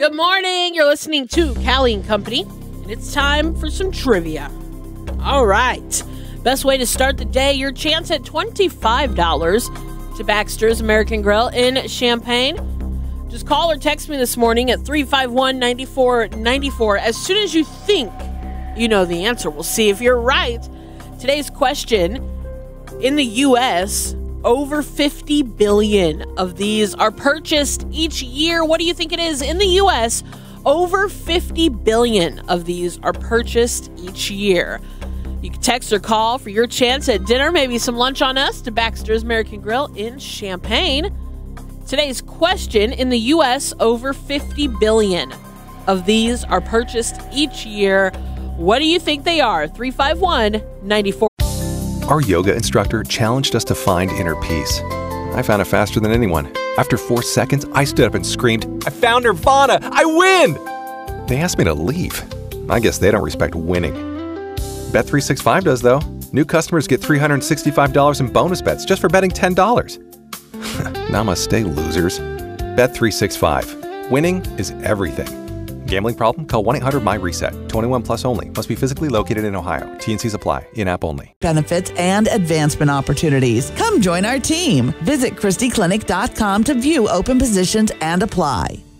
Good morning. You're listening to Callie and Company, and it's time for some trivia. All right. Best way to start the day, your chance at $25 to Baxter's American Grill in Champaign. Just call or text me this morning at 351-9494. As soon as you think you know the answer, we'll see if you're right. Today's question, in the U.S., over 50 billion of these are purchased each year. What do you think it is in the U.S.? Over 50 billion of these are purchased each year. You can text or call for your chance at dinner, maybe some lunch on us, to Baxter's American Grill in Champaign. Today's question, in the U.S., over 50 billion of these are purchased each year. What do you think they are? 351-94. Our yoga instructor challenged us to find inner peace. I found it faster than anyone. After 4 seconds, I stood up and screamed, "I found Nirvana! I win!" They asked me to leave. I guess they don't respect winning. Bet365 does, though. New customers get $365 in bonus bets just for betting $10. Namaste, losers. Bet365. Winning is everything. Gambling problem? Call 1-800-MY-RESET. 21 plus only. Must be physically located in Ohio. T&Cs apply. In-app only. Benefits and advancement opportunities. Come join our team. Visit ChristyClinic.com to view open positions and apply.